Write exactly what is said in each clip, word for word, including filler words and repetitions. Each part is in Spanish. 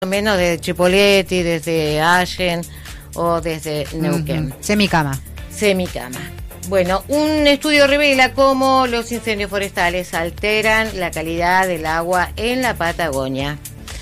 menos desde Chipoleti, desde Allen o desde Neuquén. Uh-huh. Semicama. Semicama. Bueno, un estudio revela cómo los incendios forestales alteran la calidad del agua en la Patagonia.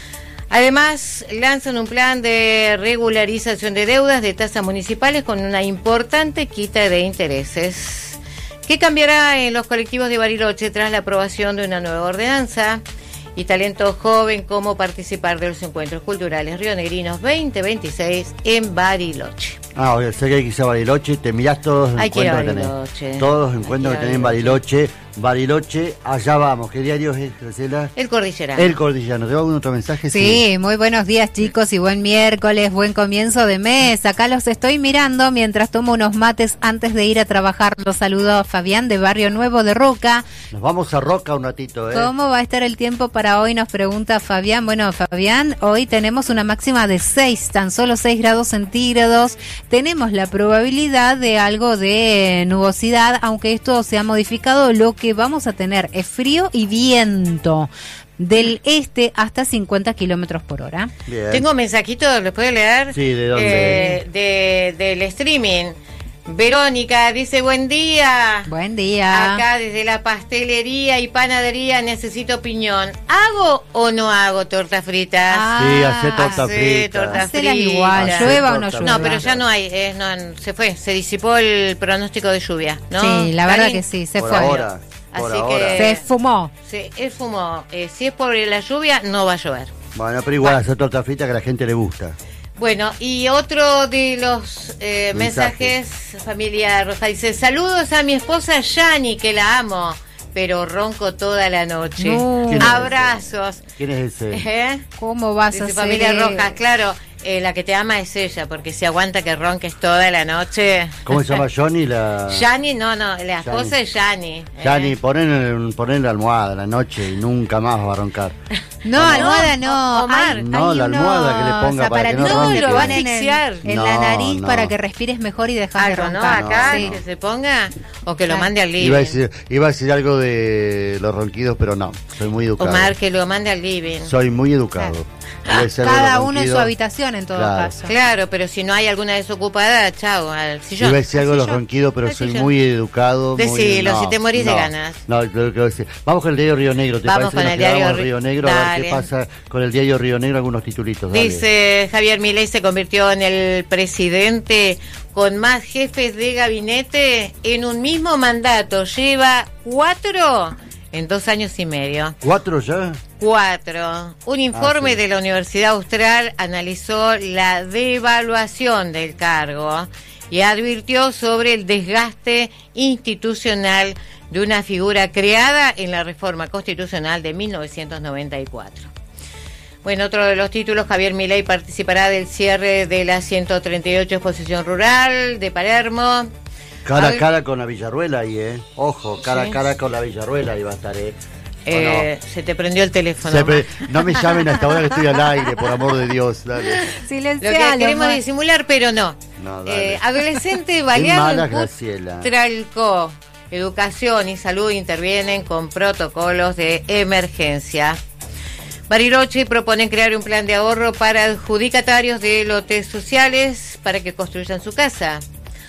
Además, lanzan un plan de regularización de deudas de tasas municipales con una importante quita de intereses. ¿Qué cambiará en los colectivos de Bariloche tras la aprobación de una nueva ordenanza? Y talento joven, cómo participar de los encuentros culturales rionegrinos veinte veintiséis en Bariloche. Ah, oye, sé que hay que ir a Bariloche, te mirás todos los Hay que ir a encuentros que Bariloche. tenés. Todos los encuentros que tenés en Bariloche. Bariloche, allá vamos. ¿Qué diario es, Graciela? El Cordillerano. El Cordillerano. ¿Te va algún otro mensaje? Sí, sí, muy buenos días, chicos, y buen miércoles, buen comienzo de mes. Acá los estoy mirando mientras tomo unos mates antes de ir a trabajar. Los saludo a Fabián de Barrio Nuevo de Roca. Nos vamos a Roca un ratito, ¿eh? ¿Cómo va a estar el tiempo para hoy? Nos pregunta Fabián. Bueno, Fabián, hoy tenemos una máxima de seis, tan solo seis grados centígrados. Tenemos la probabilidad de algo de nubosidad, aunque esto se ha modificado. Lo que vamos a tener es frío y viento del este hasta cincuenta kilómetros por hora. Bien. Tengo mensajitos, ¿los puedo leer? Sí, ¿de dónde? Eh, de, del streaming. Verónica dice, buen día. Buen día. Acá desde la pastelería y panadería necesito piñón. ¿Hago o no hago torta frita? Ah, sí, hace torta hace frita. Torta Hacela frita. igual, llueva o no llueva. No, pero ya no hay, eh, no, se fue, se disipó el pronóstico de lluvia, ¿no? Sí, la verdad ¿Alguien? que sí, se por fue. Ahora, por Así ahora. que Se esfumó. se esfumó. Eh, si es por la lluvia, no va a llover. Bueno, pero igual hacer torta frita que a la gente le gusta. Bueno, y otro de los eh, mensajes, familia Rosa dice, saludos a mi esposa Yani, que la amo, pero ronco toda la noche. No. ¿Quién es Abrazos. ¿Quién es ese? ¿Eh? ¿Cómo vas Dice a hacer? familia Rojas, claro, eh, la que te ama es ella, porque si aguanta que ronques toda la noche. ¿Cómo se llama Johnny? La... Yani, no, no, la esposa Yani. es Yani. Yani, eh. ponen, ponen la almohada la noche y nunca más va a roncar. No, almohada no. Omar. Hay- No, hay la almohada que le unos ponga para que no aparatitos ronque. lo van No, en, asfixiar. en No, la nariz no. para que respires mejor y dejar de Algo, ¿no? roncar. Acá, Sí. que se ponga, o que lo Claro. mande al living. Iba a, decir, iba a decir algo de los ronquidos, pero no. Soy muy educado. Omar, que lo mande al living. Soy muy educado. Iba a decir algo de Cada los uno en su ronquidos. habitación, en todo Claro. caso. Claro, pero si no hay alguna desocupada, chao, al sillón. Iba a decir algo de los Al sillón. ronquidos, pero Al soy sillón. muy educado. muy- Decilo, no, si te morís de no, ganas. No, lo que voy a decir. Vamos con el diario Río Negro. ¿Te Vamos parece con que nos el diario quedamos en Ri- Río Negro? A ver qué Dale. pasa con el diario Río Negro, algunos titulitos. Dale. Dice Javier Milei se convirtió en el presidente con más jefes de gabinete en un mismo mandato. Lleva cuatro en dos años y medio. ¿Cuatro ya? Cuatro. Un informe Ah, sí. de la Universidad Austral analizó la devaluación del cargo y advirtió sobre el desgaste institucional de una figura creada en la reforma constitucional de mil novecientos noventa y cuatro. Bueno, otro de los títulos, Javier Milei participará del cierre de la ciento treinta y ocho Exposición Rural de Palermo. Cara a Al- cara con la Villarruela ahí, ¿eh? Ojo, cara Sí. a cara con la Villarruela ahí va a estar, ¿eh? ¿O Eh, no? Se te prendió el teléfono. Se Omar. pe- no me llamen hasta ahora que estoy al aire, por amor de Dios, dale. Lo que Silencialo, queremos Omar. disimular, pero no. No, dale. Eh, adolescente Qué baleado mala, en Graciela. Putralcó. Educación y salud intervienen con protocolos de emergencia. Bariloche proponen crear un plan de ahorro para adjudicatarios de lotes sociales para que construyan su casa.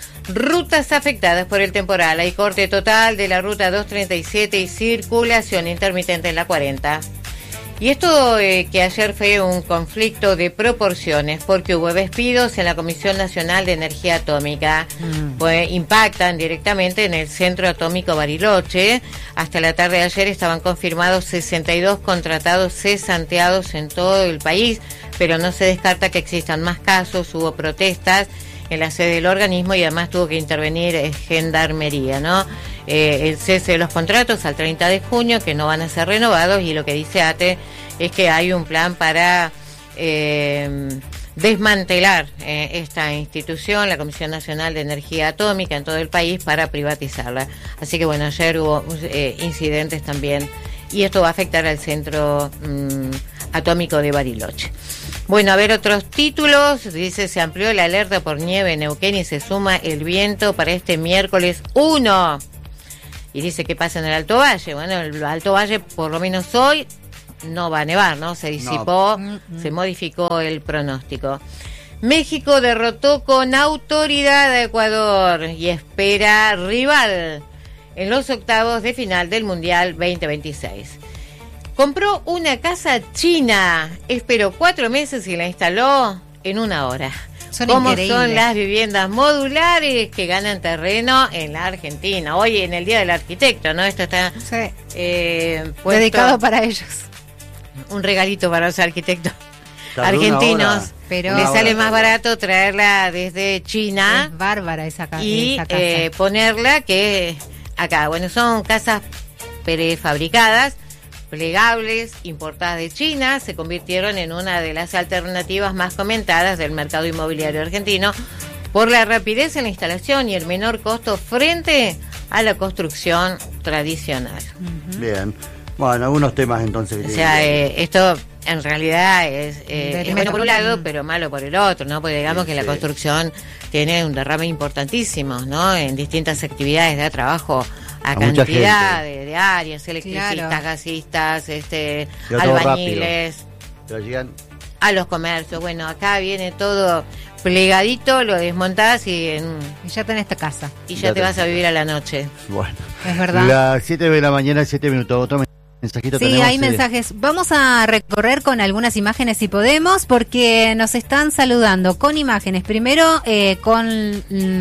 Rutas afectadas por el temporal. Hay corte total de la ruta doscientos treinta y siete y circulación intermitente en la cuarenta. Y esto eh, que ayer fue un conflicto de proporciones porque hubo despidos en la Comisión Nacional de Energía Atómica. Mm. Pues impactan directamente en el Centro Atómico Bariloche. Hasta la tarde de ayer estaban confirmados sesenta y dos contratados cesanteados en todo el país, pero no se descarta que existan más casos. Hubo protestas en la sede del organismo y además tuvo que intervenir eh, Gendarmería, ¿no? Eh, el cese de los contratos al treinta de junio, que no van a ser renovados, y lo que dice ATE es que hay un plan para eh, desmantelar eh, esta institución, la Comisión Nacional de Energía Atómica, en todo el país para privatizarla. Así que bueno, ayer hubo eh, incidentes también y esto va a afectar al Centro mm, Atómico de Bariloche. Bueno, a ver otros títulos. Dice, se amplió la alerta por nieve en Neuquén y se suma el viento para este miércoles uno. Y dice, ¿qué pasa en el Alto Valle? Bueno, el Alto Valle, por lo menos hoy, no va a nevar, ¿no? Se disipó, no. se modificó el pronóstico. México derrotó con autoridad a Ecuador y espera rival en los octavos de final del Mundial veinte veintiséis. Compró una casa china, esperó cuatro meses y la instaló en una hora. Son ¿Cómo increíbles. son las viviendas modulares que ganan terreno en la Argentina? Hoy en el Día del Arquitecto, ¿no? Esto está Sí. eh, puesto, Dedicado para ellos. un regalito para los arquitectos Tardó una argentinos. hora. Pero Le Una sale hora, más tardó. barato traerla desde China es bárbara esa, ca- y esa casa. eh, ponerla que acá. Bueno, son casas prefabricadas, plegables, importadas de China, se convirtieron en una de las alternativas más comentadas del mercado inmobiliario argentino por la rapidez en la instalación y el menor costo frente a la construcción tradicional. Bien. Bueno, algunos temas entonces. que O tienen sea, que- eh, esto en realidad es, eh, Del es bueno por un metro- lado, pero malo por el otro, ¿no? Porque digamos Sí, que la sí. construcción tiene un derrame importantísimo, ¿no? En distintas actividades de trabajo a, A mucha cantidad gente. de, de áreas, electricistas, Claro. gasistas, este, Pero todo albañiles, Pero llegan. a los comercios. Bueno, acá viene todo plegadito, lo desmontás y, en- Y ya tenés esta casa. y ya Ya te te- vas a vivir a la noche. Bueno. Es verdad. Las siete de la mañana, siete minutos. Otro mensajito Sí, tenemos. hay eh, mensajes. Vamos a recorrer con algunas imágenes si podemos, porque nos están saludando con imágenes. Primero eh, con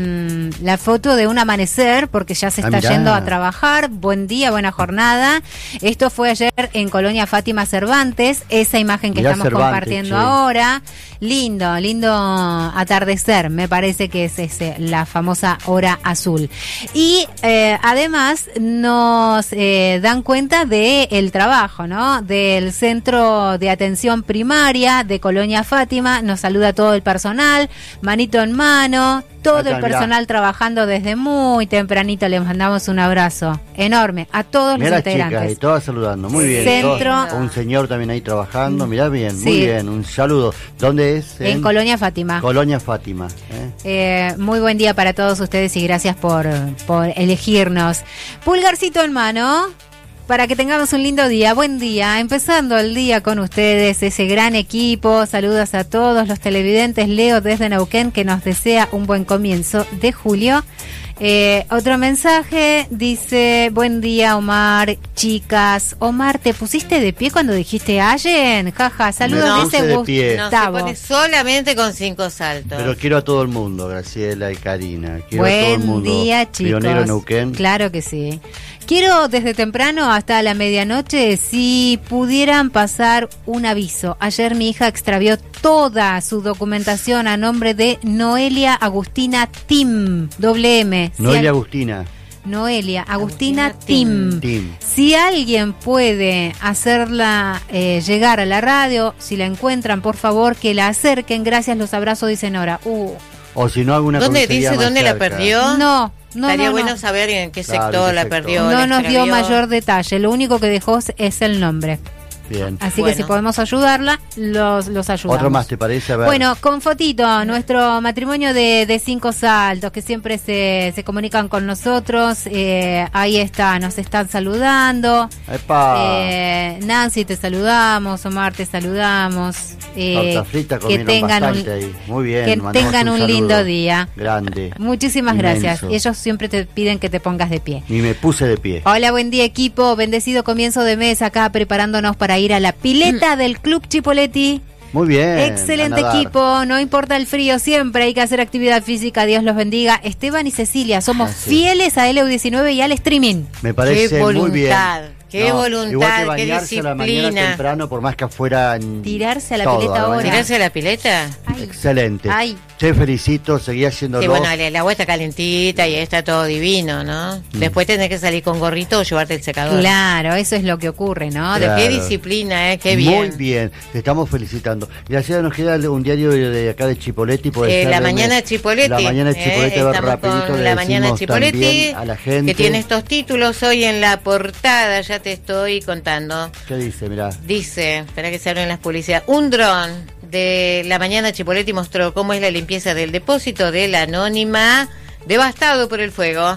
mm, la foto de un amanecer, porque ya se Ah, está mirá. yendo a trabajar. Buen día, buena jornada. Esto fue ayer en Colonia Fátima Cervantes, esa imagen que Mirá estamos Cervantes, compartiendo che. ahora. Lindo, lindo atardecer, me parece que es ese, la famosa hora azul. Y eh, además nos eh, dan cuenta de el trabajo, ¿no? Del Centro de Atención Primaria de Colonia Fátima. Nos saluda todo el personal, manito en mano, todo Acá, el mirá. personal trabajando desde muy tempranito. Les mandamos un abrazo enorme a todos Mirá los las chicas ahí, integrantes. todas saludando. Muy bien. Centro- todas- un señor también ahí trabajando. Mirá bien, muy Sí. bien. Un saludo. ¿Dónde es? En Colonia Fátima. Colonia Fátima. ¿eh? Eh, muy buen día para todos ustedes y gracias por, por elegirnos. Pulgarcito en mano para que tengamos un lindo día. Buen día, empezando el día con ustedes, ese gran equipo. Saludos a todos los televidentes. Leo desde Neuquén que nos desea un buen comienzo de julio. Eh, otro mensaje dice: buen día, Omar, chicas. Omar, ¿te pusiste de pie cuando dijiste Allen? Jaja, saludos No. de Puse ese de pie. No, se Gustavo. pone solamente con cinco saltos. Pero quiero a todo el mundo, Graciela y Karina. Quiero a todo el Buen mundo. día, chicos. Pionero Neuquén. Claro que sí. Quiero desde temprano hasta la medianoche, si pudieran pasar un aviso. Ayer mi hija extravió toda su documentación a nombre de Noelia Agustina Tim, doble M. Si Noelia al- Agustina. Noelia Agustina, Agustina Tim. Tim. Si alguien puede hacerla eh, llegar a la radio, si la encuentran, por favor, que la acerquen. Gracias, los abrazos, dice Nora. Uh, O si no, alguna ¿Dónde comisaría dice más dónde la cerca. perdió? no, no, Estaría no, bueno no. saber en qué Claro, sector qué la sector. perdió. No la nos dio extravió. mayor detalle, lo único que dejó es el nombre. Bien. Así Bueno. que si podemos ayudarla, los, los ayudamos. Otro más, ¿te parece? A ver. Bueno, con fotito, nuestro matrimonio de, de cinco saltos, que siempre se, se comunican con nosotros. Eh, ahí está, nos están saludando. Epa. Eh, Nancy, te saludamos. Omar, te saludamos. Eh, Torta frita que comieron tengan bastante un, ahí. Muy bien. que mandamos tengan un, saludo lindo día. Grande. Muchísimas Inmenso. gracias. Ellos siempre te piden que te pongas de pie. Y me puse de pie. Hola, buen día equipo, bendecido comienzo de mes acá preparándonos para ir a la pileta del Club Chipoleti. Muy bien. Excelente a nadar. equipo, no importa el frío, siempre hay que hacer actividad física, Dios los bendiga. Esteban y Cecilia, somos Ah, sí. fieles a L U diecinueve y al streaming. Me parece Qué muy bien. voluntad, qué voluntad, igual que qué bañarse a la mañana disciplina. temprano, por más que afuera. en Tirarse a la todo, pileta la ahora. mañana. ¿Tirarse a la pileta? Ay, Excelente. Ay. Te felicito, seguí haciéndolo. Sí, bueno, el, el agua está calentita y está todo divino, ¿no? Mm. Después tenés que salir con gorrito o llevarte el secador. claro, eso es lo que ocurre, ¿no? Claro. Qué disciplina, ¿eh? Qué bien. Muy bien, te estamos felicitando. Gracias, nos queda un diario de, de acá de Chipoleti. puede Eh, ser la de mañana mes. Chipoleti. La mañana eh, Chipoleti, a ver, estamos rapidito con le la mañana decimos Chipoleti, también a la gente. que tiene estos títulos hoy en la portada, ya te estoy contando. ¿Qué dice? Mirá. Dice, espera que se abren las publicidades, un dron de la mañana Chipoleti mostró cómo es la limpieza del depósito de la Anónima devastado por el fuego.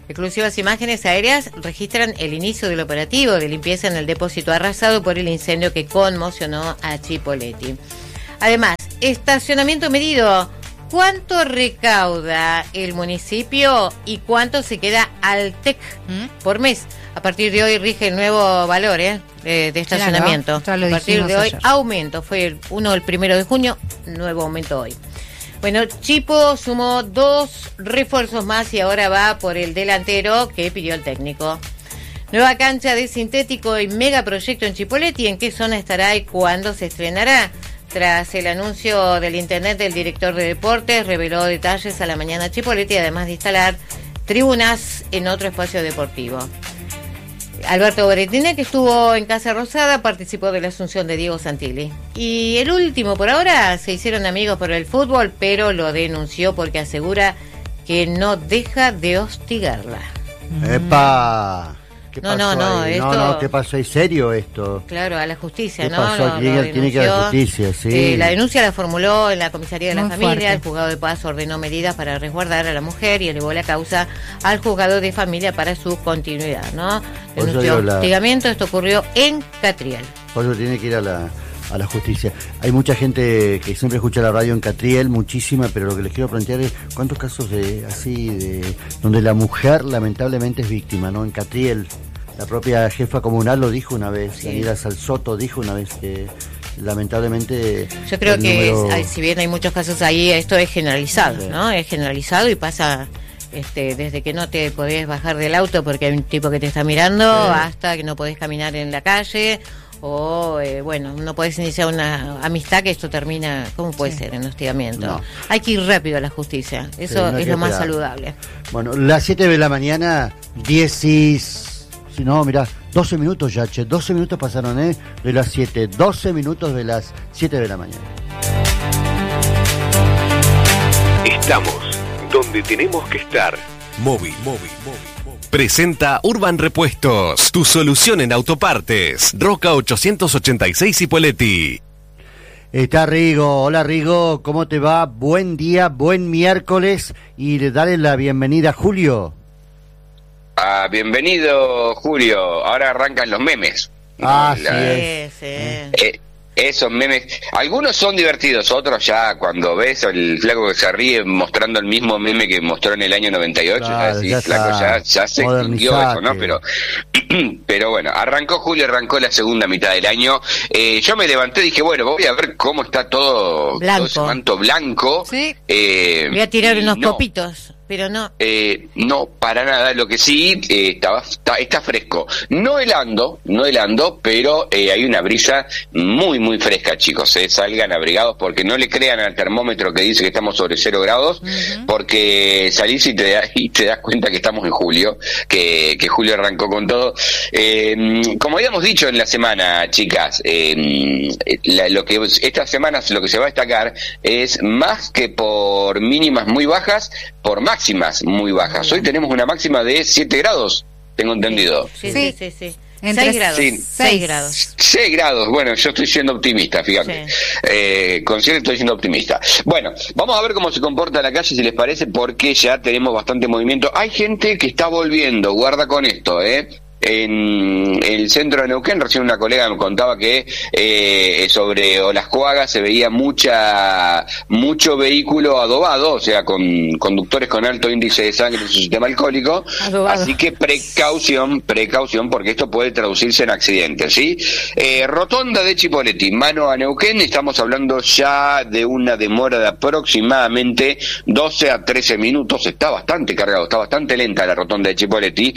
Exclusivas imágenes aéreas registran el inicio del operativo de limpieza en el depósito arrasado por el incendio que conmocionó a Chipoleti. Además, estacionamiento medido. ¿Cuánto recauda el municipio y cuánto se queda al T E C ¿Mm? por mes? A partir de hoy rige el nuevo valor ¿eh? de, de estacionamiento. Claro, a partir de hoy ayer. Aumento. Fue el uno el primero de junio, nuevo aumento hoy. Bueno, Chipo sumó dos refuerzos más y ahora va por el delantero que pidió el técnico. Nueva cancha de sintético y megaproyecto en Chipoleti. ¿En qué zona estará y cuándo se estrenará? Tras el anuncio del internet del director de deportes, reveló detalles a la mañana Chipoleti, además de instalar tribunas en otro espacio deportivo. Alberto Berettini, que estuvo en Casa Rosada, participó de la asunción de Diego Santilli. Y el último, por ahora, se hicieron amigos por el fútbol, pero lo denunció porque asegura que no deja de hostigarla. ¡Epa! ¿Qué no, pasó no, no, ahí? esto... no, no, ¿qué pasó? ¿Es serio esto? Claro, a la justicia, ¿Qué ¿no? pasó? Lo, tiene, lo tiene que ir a la justicia, sí. Eh, la denuncia la formuló en la comisaría de Muy la familia. Fuerte. El juzgado de paz ordenó medidas para resguardar a la mujer y elevó la causa al juzgado de familia para su continuidad, ¿no? Denunció hostigamiento, la... esto ocurrió en Catriel. Por eso tiene que ir a la... a la justicia. Hay mucha gente que siempre escucha la radio en Catriel, muchísima, pero lo que les quiero plantear es cuántos casos de así, de donde la mujer lamentablemente es víctima, ¿no? En Catriel, la propia jefa comunal lo dijo una vez, sí. Daniela Salsoto dijo una vez que lamentablemente... Yo creo que, número... es, si bien hay muchos casos ahí, esto es generalizado, sí. ¿no? Es generalizado y pasa... Este, desde que no te podés bajar del auto porque hay un tipo que te está mirando, sí. hasta que no podés caminar en la calle, o eh, bueno, no podés iniciar una amistad que esto termina, ¿cómo puede sí. ser? En hostigamiento. No. Hay que ir rápido a la justicia, eso sí, no es lo más esperar. saludable. Bueno, las siete de la mañana, diez y... Si no, mirá, doce minutos ya, che, doce minutos pasaron, ¿eh? De las siete, doce minutos de las siete de la mañana. Estamos donde tenemos que estar. Móvil, móvil, móvil. Presenta Urban Repuestos, tu solución en autopartes. Roca ochocientos ochenta y seis Cipolletti. Está Rigo. Hola Rigo, ¿cómo te va? Buen día, buen miércoles y dale la bienvenida a Julio. Ah, bienvenido Julio. Ahora arrancan los memes. Ah, la, sí, es. sí. Eh, esos memes, algunos son divertidos, otros ya cuando ves el flaco que se ríe mostrando el mismo meme que mostró en el año noventa y ocho, claro, ya, ya, decís, flaco, ya, ya se extinguió eso, ¿no? Pero, pero bueno, arrancó Julio, arrancó la segunda mitad del año. Eh, yo me levanté y dije, bueno, voy a ver cómo está todo, blanco. todo ese manto blanco. Sí. Eh, voy a tirar unos no. copitos. Pero no. Eh, no, para nada. Lo que sí, eh, está, está, está fresco. No helando, no helando, pero eh, hay una brisa muy, muy fresca, chicos. Eh. Salgan abrigados porque no le crean al termómetro que dice que estamos sobre cero grados, uh-huh. porque salís y te, da, y te das cuenta que estamos en julio, que, que julio arrancó con todo. Eh, como habíamos dicho en la semana, chicas, eh, la, lo que estas semanas lo que se va a destacar es más que por mínimas muy bajas, por máximas muy bajas. Hoy tenemos una máxima de siete grados, tengo entendido. Sí, sí, sí. sí. seis grados. Sí. seis grados. seis grados, bueno, yo estoy siendo optimista, fíjate. Sí. Eh, considero que estoy siendo optimista. Bueno, vamos a ver cómo se comporta la calle, si les parece, porque ya tenemos bastante movimiento. Hay gente que está volviendo, guarda con esto, ¿eh? En el centro de Neuquén, recién una colega me contaba que eh, sobre Olascoaga se veía mucha mucho vehículo adobado, o sea, con conductores con alto índice de sangre en su sistema alcohólico. Adobado. Así que precaución, precaución, porque esto puede traducirse en accidentes, ¿sí? Eh, rotonda de Chipolletti, mano a Neuquén, estamos hablando ya de una demora de aproximadamente doce a trece minutos. Está bastante cargado, está bastante lenta la rotonda de Chipolletti.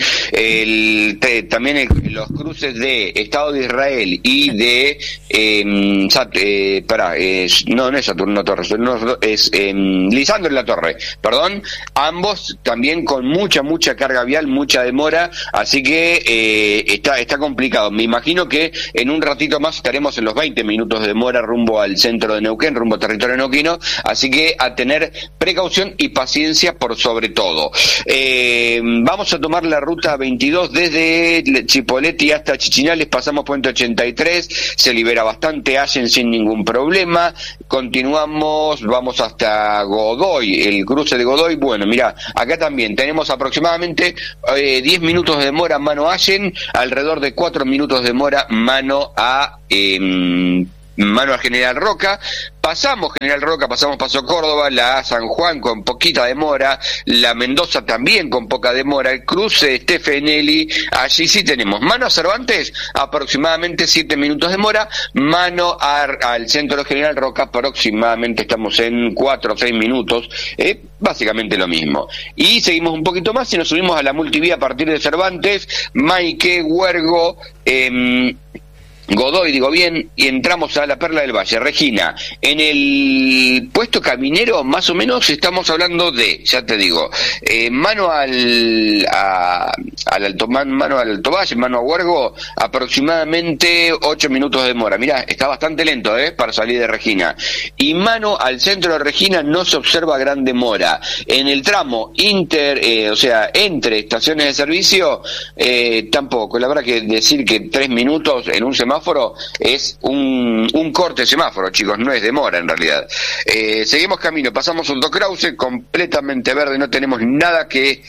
El también el, los cruces de Estado de Israel y de eh, Sat, eh, pará, eh, no, no es Saturno Torres, no, es eh, Lisandro en la Torre, perdón, ambos también con mucha, mucha carga vial, mucha demora, así que eh, está, está complicado. Me imagino que en un ratito más estaremos en los veinte minutos de demora rumbo al centro de Neuquén, rumbo a territorio neuquino, así que a tener precaución y paciencia por sobre todo. Eh, vamos a tomar la ruta veintidós desde de Chipoleti hasta Chichinales, pasamos Puente ochenta y tres, se libera bastante, Allen sin ningún problema, continuamos, vamos hasta Godoy, el cruce de Godoy, bueno, mira, acá también tenemos aproximadamente eh, diez minutos de demora mano a Allen, alrededor de cuatro minutos de demora mano a... Eh, mano a General Roca, pasamos General Roca, pasamos Paso Córdoba, la San Juan con poquita demora, la Mendoza también con poca demora, el cruce de Stefanelli, allí sí tenemos mano a Cervantes, aproximadamente siete minutos de demora, mano a, al centro de General Roca, aproximadamente estamos en cuatro o seis minutos, eh, básicamente lo mismo. Y seguimos un poquito más y nos subimos a la multivía a partir de Cervantes, Maique, Huergo, eh, Godoy, digo bien, y entramos a la Perla del Valle. Regina, en el puesto caminero, más o menos estamos hablando de, ya te digo, eh, mano al a, al alto man, mano al Alto Valle, mano a Huergo, aproximadamente ocho minutos de demora. Mirá, está bastante lento, ¿eh? Para salir de Regina. Y mano al centro de Regina no se observa gran demora. En el tramo inter, eh, o sea, entre estaciones de servicio, eh, tampoco. La verdad que decir que tres minutos en un semáforo es un, un corte de semáforo, chicos, no es demora en realidad. Eh, seguimos camino, pasamos Alto Krause, completamente verde, no tenemos nada que...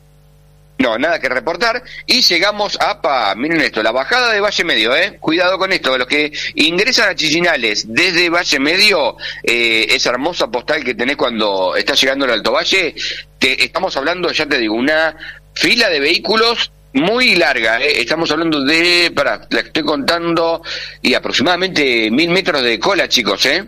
No, nada que reportar, y llegamos a, pa, miren esto, la bajada de Valle Medio, eh, cuidado con esto, los que ingresan a Chichinales desde Valle Medio, eh, esa hermosa postal que tenés cuando estás llegando al Alto Valle, te, estamos hablando, ya te digo, una fila de vehículos muy larga, ¿eh? Estamos hablando de, para, la estoy contando, y aproximadamente mil metros de cola, chicos, ¿eh?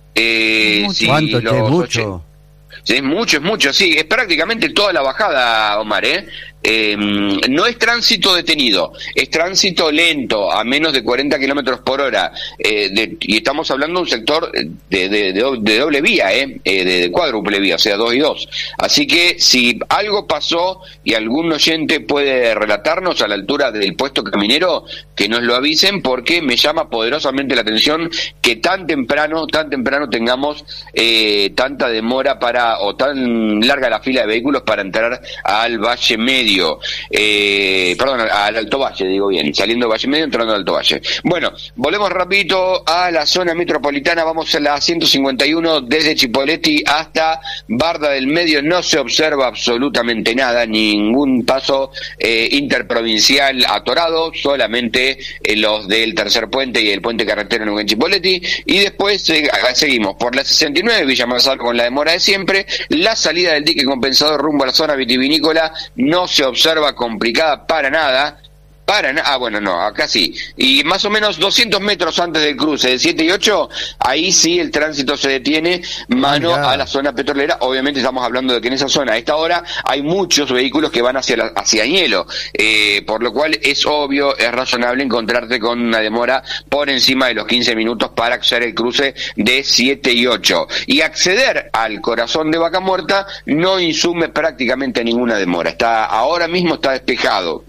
eh si ¿Cuánto? Los, es mucho. Es mucho, es mucho, sí, es prácticamente toda la bajada, Omar, ¿eh? Eh, no es tránsito detenido, es tránsito lento, a menos de cuarenta kilómetros por hora, eh, de, y estamos hablando de un sector de, de, de, de doble vía, eh, eh, de, de cuádruple vía, o sea, dos y dos. Así que si algo pasó y algún oyente puede relatarnos a la altura del puesto caminero, que nos lo avisen, porque me llama poderosamente la atención que tan temprano, tan temprano tengamos eh, tanta demora para, o tan larga la fila de vehículos para entrar al Valle Medio. Eh, perdón, al Alto Valle, digo bien, saliendo de Valle Medio, entrando al Alto Valle. Bueno, volvemos rapidito a la zona metropolitana, vamos a la ciento cincuenta y uno desde Chipoleti hasta Barda del Medio, no se observa absolutamente nada, ningún paso eh, interprovincial atorado, solamente eh, los del tercer puente y el puente carretero en Chipoleti, y después eh, seguimos por la sesenta y nueve, Villa Marzal con la demora de siempre, la salida del dique compensador rumbo a la zona vitivinícola no se observa complicada para nada, para nada, ah bueno, no, acá sí, y más o menos doscientos metros antes del cruce de siete y ocho, ahí sí el tránsito se detiene, mano ah, a la zona petrolera, obviamente estamos hablando de que en esa zona a esta hora hay muchos vehículos que van hacia la, hacia Añelo, eh, por lo cual es obvio, es razonable encontrarte con una demora por encima de los quince minutos para acceder al cruce de siete y ocho, y acceder al corazón de Vaca Muerta no insume prácticamente ninguna demora, está ahora mismo está despejado.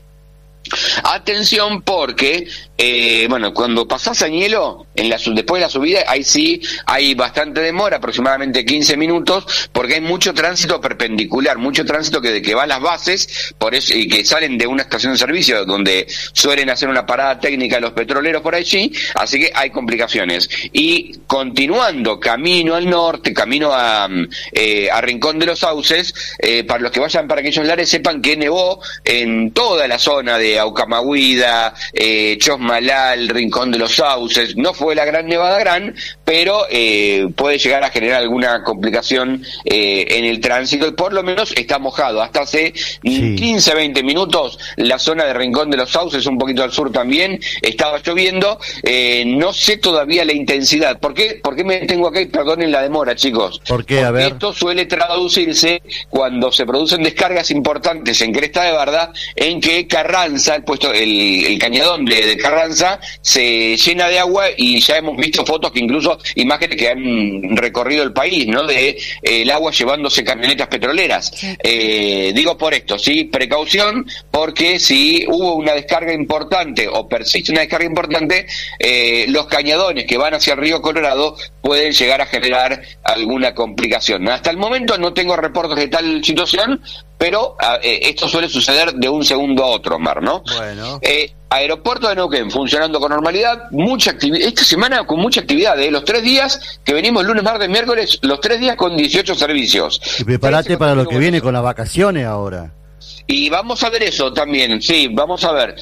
Atención porque, eh, bueno, cuando pasás a Añelo, en la, después de la subida, ahí sí hay bastante demora, aproximadamente quince minutos, porque hay mucho tránsito perpendicular, mucho tránsito que, que va a las bases, por eso, y que salen de una estación de servicio, donde suelen hacer una parada técnica los petroleros por allí, así que hay complicaciones. Y continuando camino al norte, camino a, eh, a Rincón de los Sauces, eh, para los que vayan para aquellos lares, sepan que nevó en toda la zona de Aucamahuida, eh, Chosmalal, Rincón de los Sauces, no fue la gran nevada gran, pero eh, puede llegar a generar alguna complicación eh, en el tránsito, y por lo menos está mojado, hasta hace sí. quince a veinte minutos, la zona de Rincón de los Sauces, un poquito al sur también, estaba lloviendo, eh, no sé todavía la intensidad, ¿por qué? ¿Por qué me tengo acá y perdonen la demora, chicos? ¿Por qué? A Porque ver. Esto suele traducirse cuando se producen descargas importantes en Cresta de Barda, en que Carranza, el puesto, el, el cañadón de, de Carranza se llena de agua, y ya hemos visto fotos que incluso imágenes que han recorrido el país, ¿no? De eh, el agua llevándose camionetas petroleras. Sí. Eh, digo por esto, sí, precaución, porque si hubo una descarga importante o persiste una descarga importante, eh, los cañadones que van hacia el río Colorado pueden llegar a generar alguna complicación. Hasta el momento no tengo reportes de tal situación, pero eh, esto suele suceder de un segundo a otro, Mar, ¿no? Bueno. Eh, aeropuerto de Neuquén funcionando con normalidad, mucha actividad, esta semana con mucha actividad, ¿eh? Los tres días que venimos, lunes, martes, miércoles, los tres días con dieciocho servicios. Y prepárate para lo que viene con las vacaciones ahora. Y vamos a ver eso también, sí, vamos a ver.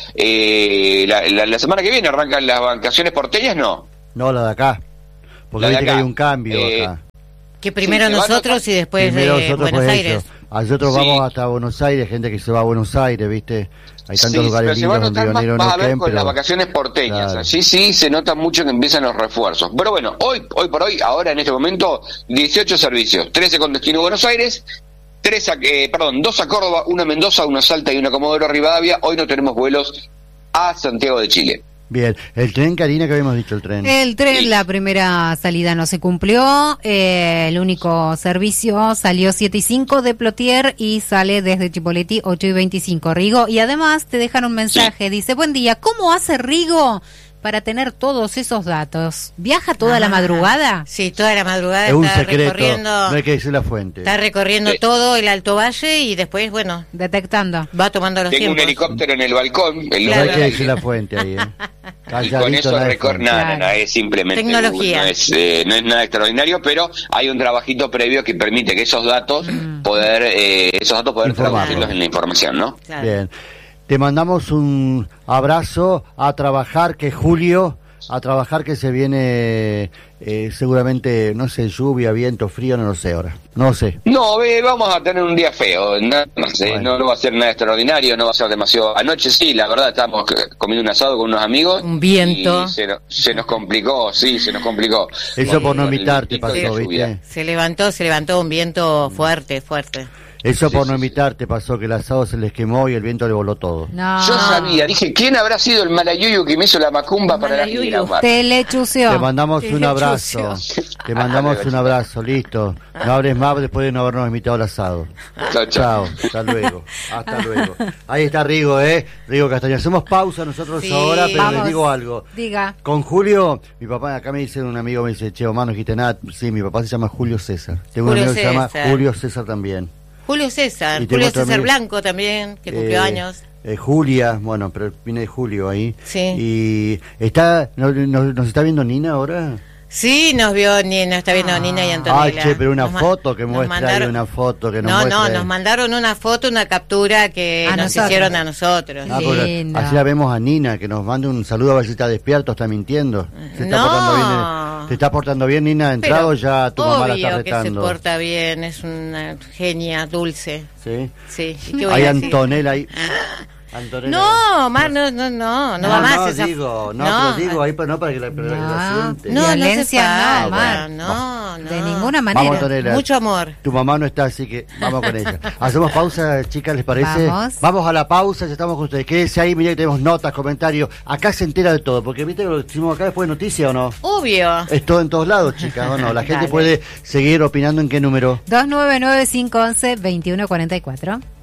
Eh, la, la, la semana que viene arrancan las vacaciones porteñas, ¿no? No, la de acá. Porque La de viste que acá. hay un cambio Eh, acá. Que primero Sí, se van nosotros a- y después Primero de nosotros, Buenos pues, Aires. eso. Nosotros Sí. vamos hasta Buenos Aires, gente que se va a Buenos Aires, ¿viste? Hay tantos Sí, lugares pero se va a lindos donde notar más, venir vas a ver Neuquén, con pero... las vacaciones porteñas. Claro. Sí, sí, se nota mucho que empiezan los refuerzos. Pero bueno, hoy hoy por hoy, ahora en este momento, dieciocho servicios, trece con destino Buenos Aires, tres a, eh, perdón, dos a Córdoba, una a Mendoza, una a Salta y una a Comodoro Rivadavia. Hoy no tenemos vuelos a Santiago de Chile. Bien, el tren, Karina, que habíamos dicho, el tren. El tren, Sí. la primera salida no se cumplió, eh, el único servicio salió siete y cinco de Plotier y sale desde Chipoleti ocho y veinticinco, Rigo. Y además te dejan un mensaje, dice, buen día, ¿cómo hace Rigo para tener todos esos datos? ¿Viaja toda la Ah, madrugada? Sí, toda la madrugada Es un está secreto, recorriendo, no hay que decir la fuente. está recorriendo Sí. todo el Alto Valle y después, bueno, Detectando. va tomando los Tengo un tiempos. helicóptero en el balcón. El No hay Claro. que decir la fuente ahí, ¿eh? Y Calladito, con eso nada de recorre, fuente. nada, nada, es simplemente Tecnología. no es, eh, no es nada extraordinario, pero hay un trabajito previo que permite que esos datos poder eh, esos datos poder Informarlos. traducirlos en la información, ¿no? Claro. Bien. Te mandamos un abrazo, a trabajar, que Julio, a trabajar que se viene eh, seguramente, no sé, lluvia, viento, frío, no lo sé ahora. No lo sé. No, ve, vamos a tener un día feo, nada más, eh, Bueno. no, no va a ser nada extraordinario, no va a ser demasiado. Anoche sí, la verdad, estábamos c- comiendo un asado con unos amigos. Un viento. Y se, no- se nos complicó, sí, se nos complicó. Eso por no Con el invitarte pico pasó, de la lluvia. ¿viste? Se levantó, se levantó un viento fuerte, fuerte. Eso Sí, por sí, no sí. invitarte pasó, que el asado se les quemó y el viento le voló todo. No. Yo sabía, dije, ¿quién habrá sido el malayuyo que me hizo la macumba para la Malayuyo. gira? Te le chució. Te mandamos Qué un abrazo. sucio. Te mandamos un abrazo, listo. No hables más después de no habernos invitado al asado. Chao, chao. Chao, hasta luego. Hasta luego. Ahí está Rigo, ¿eh? Rigo Castaño. Hacemos pausa nosotros Sí. ahora, pero Vamos. les digo algo. Diga. Con Julio, mi papá, acá me dice un amigo, me dice, che, Omar, no dijiste nada. Sí, mi papá se llama Julio César. Tengo Julio un amigo que se llama César. Julio César también. Julio César, Y tengo Julio otro César amigo- Blanco también, que cumplió Eh, años. eh, Julia, bueno, pero viene de Julio ahí. Sí. Y está, ¿no- no- ¿nos está viendo Nina ahora? Sí, nos vio, ni, nos está viendo Nina y Antonella. Ay, che, pero una Nos ma- foto que nos muestra ahí, mandaron- una foto que nos No, no, muestra. nos mandaron una foto, una captura que A nos nosotros. hicieron a nosotros. Ah, sí. porque Lindo. así la vemos a Nina, que nos mande un saludo a ver si está despierto, está mintiendo. Se está No. portando bien. ¿Te está portando bien, Nina? ¿Ha entrado Pero ya tu mamá la está obvio que se retando? porta bien, es una genia dulce. ¿Sí? Sí. ¿Y qué voy Hay a decir? Antonella ahí. Antonella. No, Mar, no, no, no, no, no, va más no, esa... digo, no, pero digo ahí, pero no para que la, para que la No. siente. No, Violencia no, no, hace falta, Mar. no, no. De ninguna Vamos, manera. Antonella. Mucho amor. Tu mamá no está, así que vamos con ella. Hacemos pausa, chicas, ¿les parece? Vamos. a la pausa, ya estamos con ustedes. Quédense ahí, mirá que tenemos notas, comentarios. Acá se entera de todo, porque viste que lo decimos acá después de noticia, ¿o no? Obvio. Es todo en todos lados, chicas, ¿o no? La gente Dale. puede seguir opinando en qué número. dos nueve nueve cinco uno uno dos uno cuatro cuatro.